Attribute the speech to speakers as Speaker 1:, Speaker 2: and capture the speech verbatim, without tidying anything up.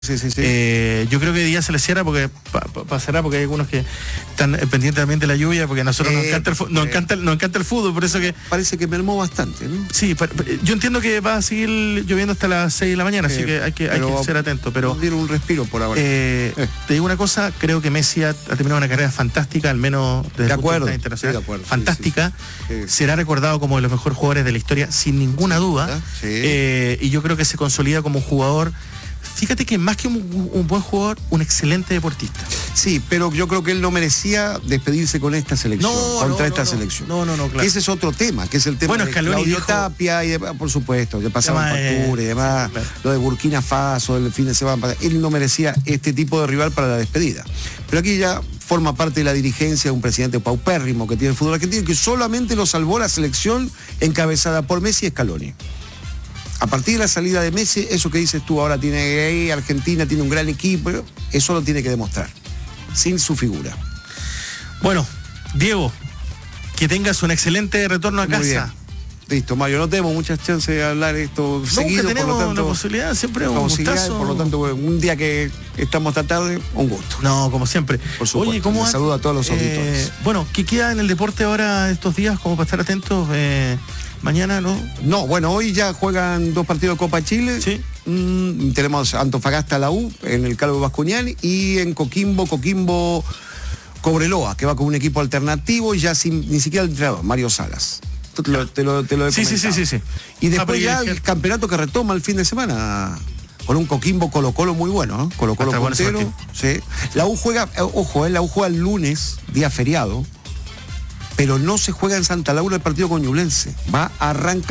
Speaker 1: Sí, sí, sí.
Speaker 2: Eh, yo creo que hoy día se les cierra porque pa, pa, pasará porque hay algunos que están pendientes también de la lluvia porque a nosotros eh, nos, encanta el, nos, encanta, nos encanta el fútbol, por eso que...
Speaker 1: Parece que mermó bastante, ¿no?
Speaker 2: Sí, pa, pa, yo entiendo que va a seguir lloviendo hasta las seis de la mañana, eh, así que hay que, hay que ser atento, pero...
Speaker 1: Nos dieron un respiro por ahora.
Speaker 2: Eh, eh. Te digo una cosa, creo que Messi ha, ha terminado una carrera fantástica, al menos desde
Speaker 1: de
Speaker 2: el punto
Speaker 1: acuerdo,
Speaker 2: de vista internacional.
Speaker 1: Sí, de acuerdo,
Speaker 2: fantástica,
Speaker 1: sí, sí. Sí.
Speaker 2: Será recordado como de los mejores jugadores de la historia, sin ninguna duda,
Speaker 1: sí.
Speaker 2: eh, y yo creo que se consolida como jugador. Fíjate que más que un, un buen jugador, un excelente deportista.
Speaker 1: Sí, pero yo creo que él no merecía despedirse con esta selección,
Speaker 2: no,
Speaker 1: contra
Speaker 2: no,
Speaker 1: esta
Speaker 2: no,
Speaker 1: selección.
Speaker 2: No, no, no, claro.
Speaker 1: Ese es otro tema, que es el tema
Speaker 2: bueno,
Speaker 1: de
Speaker 2: Scaloni
Speaker 1: Claudio
Speaker 2: dijo...
Speaker 1: Tapia y demás, por supuesto, que pasaban factura y demás,
Speaker 2: sí, claro.
Speaker 1: Lo de Burkina Faso, el fin de semana, él no merecía este tipo de rival para la despedida. Pero aquí ya forma parte de la dirigencia de un presidente paupérrimo que tiene el fútbol argentino, que solamente lo salvó la selección encabezada por Messi y Scaloni. A partir de la salida de Messi, eso que dices tú, ahora tiene ahí, Argentina tiene un gran equipo, eso lo tiene que demostrar, sin su figura.
Speaker 2: Bueno, Diego, que tengas un excelente retorno a
Speaker 1: Muy
Speaker 2: casa.
Speaker 1: Bien. Listo, Mario, no tenemos muchas chances de hablar esto
Speaker 2: Nunca
Speaker 1: seguido,
Speaker 2: tenemos
Speaker 1: por lo tanto,
Speaker 2: la posibilidad, siempre un gustazo.
Speaker 1: Por lo tanto, un día que estamos esta tarde, un gusto.
Speaker 2: No, como siempre.
Speaker 1: Por supuesto.
Speaker 2: Oye, ¿cómo
Speaker 1: saludo a todos los auditores.
Speaker 2: Eh, bueno, ¿qué queda en el deporte ahora estos días como para estar atentos? Eh, Mañana, ¿no?
Speaker 1: No, bueno, hoy ya juegan dos partidos de Copa Chile.
Speaker 2: Sí.
Speaker 1: Mm, tenemos Antofagasta la U en el Calvo Bascuñán y en Coquimbo, Coquimbo Cobreloa, que va con un equipo alternativo y ya sin ni siquiera el entrenador, Mario Salas. Te lo, te lo, te lo he
Speaker 2: sí, sí, sí, sí, sí.
Speaker 1: Y después
Speaker 2: ah,
Speaker 1: ya el
Speaker 2: dije...
Speaker 1: campeonato que retoma el fin de semana con un Coquimbo Colo Colo muy bueno, ¿no? Colo Colo puntero. Sí. La U juega, eh, ojo, eh, la U juega el lunes, día feriado, pero no se juega en Santa Laura el partido con Ñublense. Va a arrancar